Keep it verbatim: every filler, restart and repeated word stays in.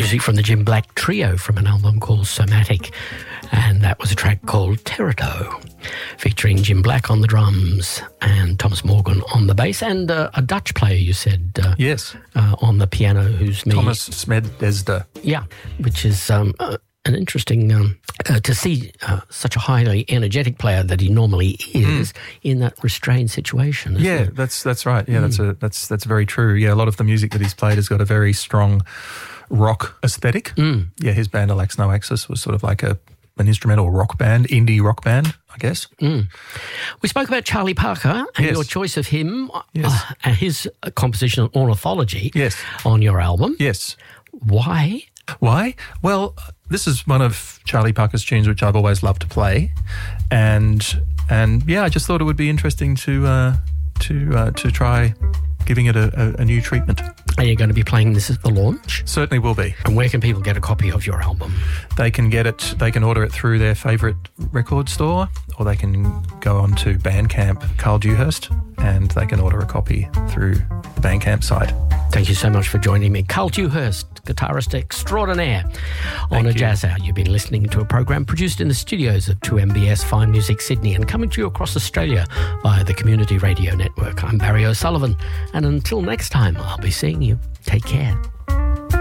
music from the Jim Black Trio from an album called Somatic, and that was a track called Terito, featuring Jim Black on the drums and Thomas Morgan on the bass, and uh, a Dutch player, you said, uh, yes, uh, on the piano, who's me. Thomas Smedesda. Yeah, which is um, uh, an interesting um, uh, to see uh, such a highly energetic player that he normally is mm. in that restrained situation. Isn't Yeah, it? that's that's right. Yeah, Mm. that's a that's that's very true. Yeah, a lot of the music that he's played has got a very strong rock aesthetic. Mm. Yeah, his band Alex No Axis was sort of like a an instrumental rock band, indie rock band, I guess. Mm. We spoke about Charlie Parker and Yes. your choice of him, Yes. uh, and his composition Ornithology Yes. on your album. Yes. Why? Why? Well, this is one of Charlie Parker's tunes which I've always loved to play, and and yeah, I just thought it would be interesting to uh, to uh, to try giving it a, a, a new treatment. Are you going to be playing this at the launch? Certainly will be. And where can people get a copy of your album? They can get it. They can order it through their favourite record store, or they can go on to Bandcamp, Carl Dewhurst, and they can order a copy through the Bandcamp site. Thank you so much for joining me. Carl Dewhurst, guitarist extraordinaire on Thank A you. Jazz Hour. You've been listening to a program produced in the studios of two M B S Fine Music Sydney and coming to you across Australia via the Community Radio Network. I'm Barry O'Sullivan, and until next time, I'll be seeing you. Take care.